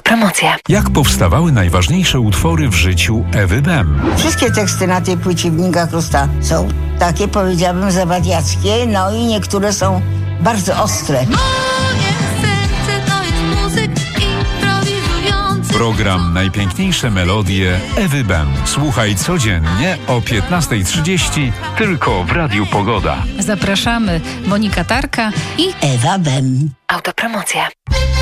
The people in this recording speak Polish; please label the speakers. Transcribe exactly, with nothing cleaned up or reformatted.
Speaker 1: Autopromocja.
Speaker 2: Jak powstawały najważniejsze utwory w życiu Ewy Bem?
Speaker 3: Wszystkie teksty na tej płycie Wnika Krusta są takie, powiedziałabym, zawadiackie, no i niektóre są bardzo ostre.
Speaker 4: Moje serce to jest muzyk improwizujący.
Speaker 2: Program Najpiękniejsze melodie Ewy Bem. Słuchaj codziennie o piętnasta trzydzieści tylko w Radiu Pogoda.
Speaker 5: Zapraszamy Monika Tarka i
Speaker 3: Ewa Bem.
Speaker 1: Autopromocja.